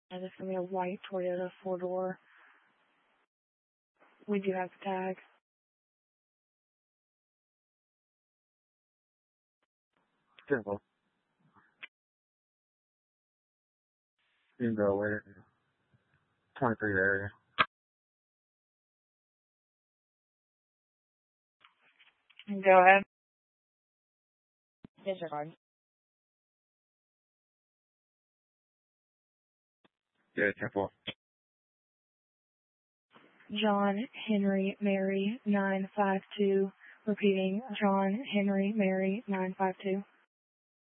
And it's going to be a white Toyota 4-door. We do have the tag. Simple. You can go with it. 23 area. Go ahead. Disregard. Yeah, Temple. John Henry Mary 952. Repeating, John Henry Mary 952.